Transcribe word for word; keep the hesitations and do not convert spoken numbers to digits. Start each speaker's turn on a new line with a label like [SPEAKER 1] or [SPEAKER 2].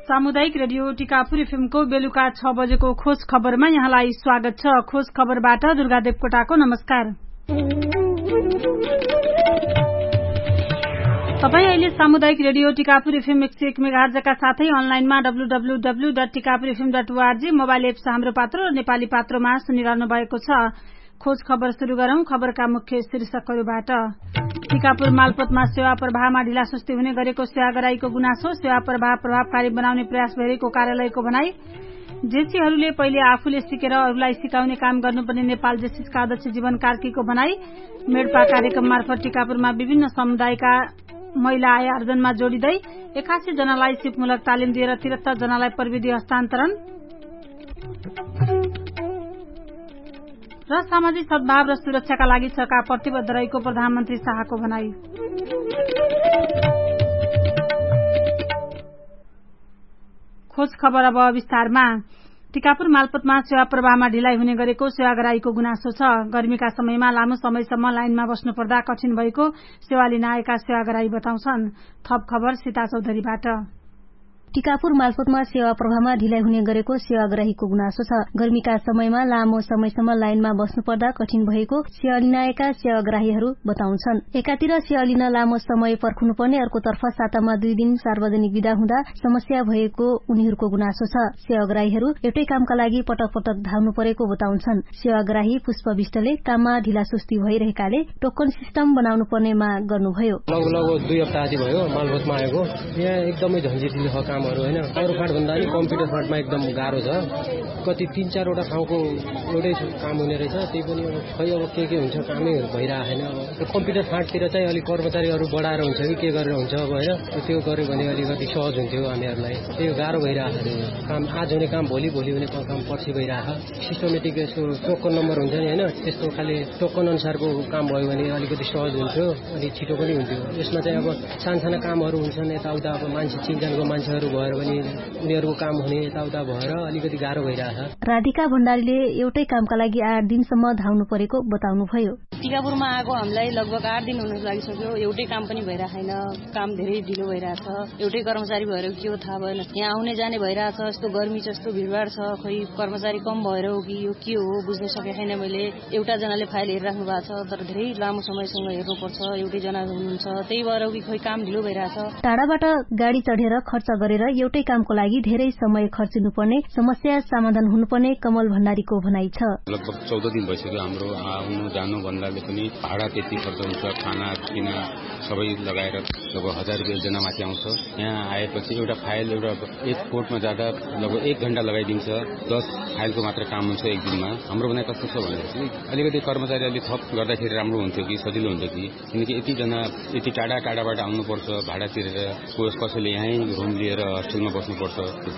[SPEAKER 1] सामुदायिक रेडियो टिकापुर एफएमको बेलुका छ बजेको खोज खबरमा यहाँलाई स्वागत छ। खोज खबरबाट दुर्गा देवकोटाको नमस्कार। तपाई अहिले सामुदायिक रेडियो टिकापुर एफएम एक सय एक मेगाहर्जका साथै अनलाइनमा W W W dot Tikapur FM dot ORG mobile apps हाम्रो पात्रो र नेपाली पात्रोमा सुनिरहनु भएको छ। खोज खबर शुरू गरौं। खबरका मुख्य शीर्षकहरूबाट। टिकापुर मालपोतमा सेवा प्रवाहमा ढिलासुस्ती हुने गरेको सेवाग्राहीको गुनासो। सेवा प्रवाह प्रभावकारी बनाउने प्रयास भइरहेको कार्यालयको भनाई। जेसीहरूले पहिले आफूले सिकेर अरूलाई सिकाउने काम गर्नुपर्ने नेपाल जेसीका अध्यक्ष जीवन कार्कीको भनाई। मेडपा कार्यक्रम मार्फत टिकापुरमा विभिन्न समुदायका महिला आय आर्जनमा जोडिँदै एकासी जनालाई सिपमूलक तालिम दिएर त्रिहत्तर जनालाई प्रविधि हस्तान्तरण र सामाजिक सद्भाव र सुरक्षाका लागि सरकार प्रतिबद्ध रहेको प्रधानमन्त्री शाहको भनाई। खोज खबर अब विस्तारमा। टिकापुर मालपोतमा सेवा प्रवाहमा ढिलाइ हुने गरेको सेवाग्राहीको गुनासो छ। गर्मीका समयमा लामो समयसम्म लाइनमा बस्नुपर्दा कठिन भएको सेवा लिन आएका सेवाग्राही बताउँछन्। थप खबर सीता चौधरीबाट।
[SPEAKER 2] टिकापुर मालपोतमा सेवा प्रवाहमा ढिलाइ हुने गरेको सेवाग्राहीको गुनासो छ। गर्मीका समयमा लामो समयसम्म लाइनमा बस्नुपर्दा कठिन भएको सेवा लिन आएका सेवाग्राहीहरू बताउँछन्। एकातिर सेवा लिन लामो समय पर्खनुपर्ने, अर्कोतर्फ सातामा दुई दिन सार्वजनिक विदा हुँदा समस्या भएको उनीहरूको गुनासो छ। सेवाग्राहीहरू एउटै कामका लागि पटक पटक धाउनु परेको बताउँछन्। सेवाग्राही पुष्प विष्टले काममा ढिलासुस्ती भइरहेकाले टोकन सिस्टम बनाउनु पर्ने माग गर्नुभयो।
[SPEAKER 3] लगभग दुई हप्ता आदि भयो मालपोतमा आएको। यहाँ एकदमै झन्झटिलो छ काम हरू हैन। अरू फाँट भन्दा पनि कम्प्युटर फाँटमा एकदम गाह्रो छ। कति तीन चारवटा ठाउँको एउटै काम हुने रहेछ। त्यही पनि खै अब के के हुन्छ कामै भइरहेको छैन। अब कम्प्युटर फाँटतिर चाहिँ अलिक कर्मचारीहरू बढाएर हुन्छ कि के गरेर हुन्छ अब होइन। त्यो गर्यो भने अलिकति सहज हुन्थ्यो हामीहरूलाई। त्यो गाह्रो भइरहेको छ। काम आज हुने काम भोलि, भोलि हुने काम पछि भइरहेको। सिस्टमेटिक यसो टोकन नम्बर हुन्छ नि होइन, त्यस्तो खालि टोकन अनुसारको काम भयो भने अलिकति सहज हुन्थ्यो, अलिक छिटो पनि हुन्थ्यो। यसमा चाहिँ अब सानसाना कामहरू हुन्छन् यताउता, अब मान्छे चिनजानको मान्छेहरू भएर पनि उनीहरूको काम हुने यताउता भएर अलिकति गाह्रो भइरहेछ।
[SPEAKER 2] राधिका भण्डारीले एउटै कामका लागि आठ दिनसम्म धाउनु परेको बताउनुभयो।
[SPEAKER 4] टिकापुरमा आएको हामीलाई लगभग आठ दिन हुन लागिसक्यो। एउटै काम पनि भइरहेको छैन। काम धेरै ढिलो भइरहेछ। एउटै कर्मचारी भएर के हो थाहा भएन। यहाँ आउने जाने भइरहेछ। यस्तो गर्मी छ, यस्तो भिडभाड छ। खै कर्मचारी कम भएर हो कि यो के हो बुझ्न सकेको छैन मैले। एउटा जनाले फाइल हेरिराख्नु भएको छ, तर धेरै लामो समयसँग हेर्नुपर्छ। एउटै जना हुनुहुन्छ, त्यही भएर कि खै काम ढिलो भइरहेछ।
[SPEAKER 2] टाढाबाट गाडी चढेर खर्च गरेर एउटै कामको लागि धेरै समय खर्चिनुपर्ने, समस्या समाधान हुनुपर्ने कमल भण्डारीको भनाइ छ।
[SPEAKER 5] लगभग चौध दिन भइसक्यो हाम्रो आउनु जानु भन्दाले पनि भाडा त्यति खर्च हुन्छ, खाना पिना सबै लगाएर लगभग हजार रुपियाँ जना माथि आउँछ। यहाँ आएपछि एउटा फाइल एउटा एक कोर्टमा जाँदा लगभग एक घण्टा लगाइदिन्छ। दस फाइलको मात्र काम हुन्छ एक दिनमा। हाम्रो भनाइ कस्तो छ भनेपछि अलिकति कर्मचारी अलिक थप गर्दाखेरि राम्रो हुन्थ्यो कि सजिलो हुन्थ्यो कि, किनकि यतिजना यति टाढा टाढाबाट आउनुपर्छ भाडा तिरेर। कसैले यहीँ रुम लिएर हस्टेलमा बस्नुपर्छ।